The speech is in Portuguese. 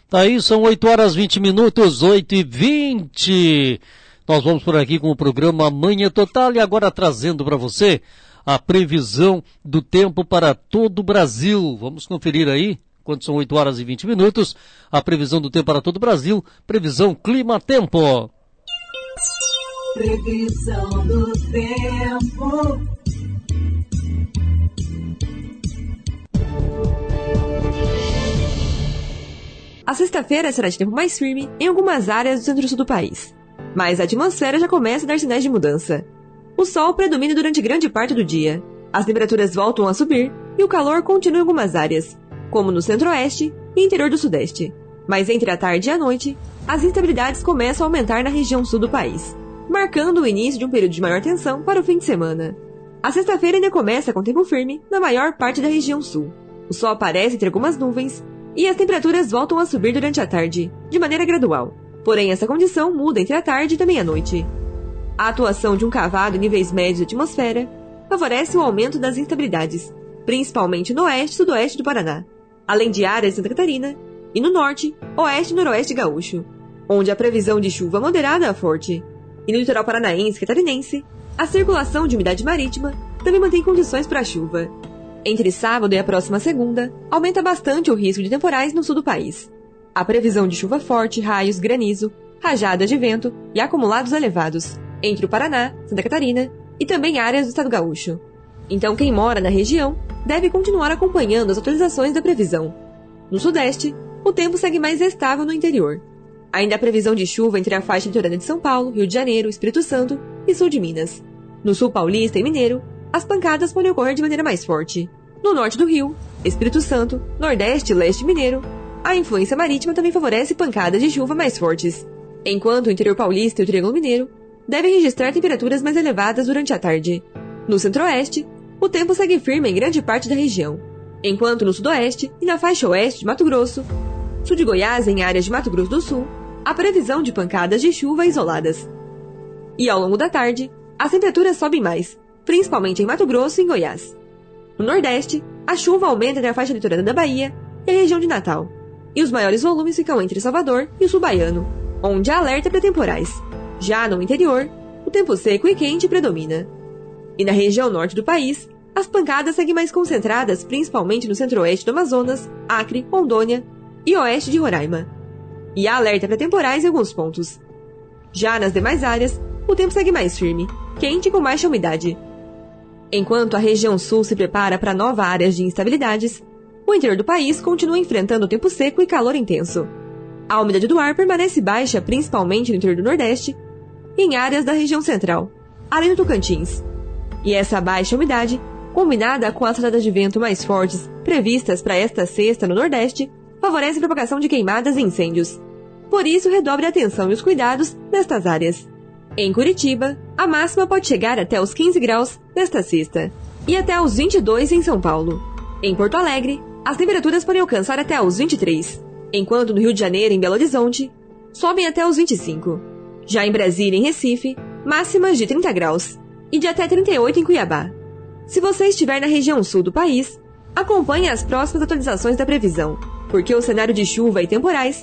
Tá aí, são 8 horas 20 minutos, 8h20. Nós vamos por aqui com o programa Manhã Total e agora trazendo para você a previsão do tempo para todo o Brasil. Vamos conferir aí, quando são 8 horas e 20 minutos, a previsão do tempo para todo o Brasil, previsão Clima-Tempo. Previsão do tempo. A sexta-feira será de tempo mais firme em algumas áreas do centro-sul do país, mas a atmosfera já começa a dar sinais de mudança. O sol predomina durante grande parte do dia, as temperaturas voltam a subir e o calor continua em algumas áreas, como no centro-oeste e interior do sudeste. Mas entre a tarde e a noite, as instabilidades começam a aumentar na região sul do país, marcando o início de um período de maior tensão para o fim de semana. A sexta-feira ainda começa com tempo firme na maior parte da região sul. O sol aparece entre algumas nuvens e as temperaturas voltam a subir durante a tarde, de maneira gradual. Porém, essa condição muda entre a tarde e também a noite. A atuação de um cavado em níveis médios da atmosfera favorece o aumento das instabilidades, principalmente no oeste e sudoeste do Paraná, além de áreas de Santa Catarina, e no norte, oeste e noroeste gaúcho, onde a previsão de chuva moderada a forte. E no litoral paranaense e catarinense, a circulação de umidade marítima também mantém condições para a chuva. Entre sábado e a próxima segunda, aumenta bastante o risco de temporais no sul do país. A previsão de chuva forte, raios, granizo, rajadas de vento e acumulados elevados entre o Paraná, Santa Catarina e também áreas do estado gaúcho. Então quem mora na região deve continuar acompanhando as atualizações da previsão. No sudeste, o tempo segue mais estável no interior. Ainda há previsão de chuva entre a faixa litorânea de São Paulo, Rio de Janeiro, Espírito Santo e sul de Minas. No sul paulista e mineiro, as pancadas podem ocorrer de maneira mais forte. No norte do Rio, Espírito Santo, Nordeste e Leste mineiro, a influência marítima também favorece pancadas de chuva mais fortes, enquanto o interior paulista e o Triângulo Mineiro devem registrar temperaturas mais elevadas durante a tarde. No centro-oeste, o tempo segue firme em grande parte da região, enquanto no sudoeste e na faixa oeste de Mato Grosso, sul de Goiás e em áreas de Mato Grosso do Sul, há previsão de pancadas de chuva isoladas. E ao longo da tarde, as temperaturas sobem mais, principalmente em Mato Grosso e em Goiás. No Nordeste, a chuva aumenta entre a faixa litorânea da Bahia e a região de Natal, e os maiores volumes ficam entre Salvador e o sul baiano, onde há alerta para temporais. Já no interior, o tempo seco e quente predomina. E na região norte do país, as pancadas seguem mais concentradas principalmente no centro-oeste do Amazonas, Acre, Rondônia e oeste de Roraima. E há alerta para temporais em alguns pontos. Já nas demais áreas, o tempo segue mais firme, quente e com baixa umidade. Enquanto a região sul se prepara para novas áreas de instabilidades, o interior do país continua enfrentando tempo seco e calor intenso. A umidade do ar permanece baixa principalmente no interior do Nordeste e em áreas da região central, além do Tocantins. E essa baixa umidade, combinada com as rajadas de vento mais fortes previstas para esta sexta no Nordeste, favorece a propagação de queimadas e incêndios. Por isso, redobre a atenção e os cuidados nestas áreas. Em Curitiba, a máxima pode chegar até os 15 graus nesta sexta e até os 22 em São Paulo. Em Porto Alegre, as temperaturas podem alcançar até os 23, enquanto no Rio de Janeiro e em Belo Horizonte, sobem até os 25. Já em Brasília e em Recife, máximas de 30 graus e de até 38 em Cuiabá. Se você estiver na região sul do país, acompanhe as próximas atualizações da previsão, porque o cenário de chuva e temporais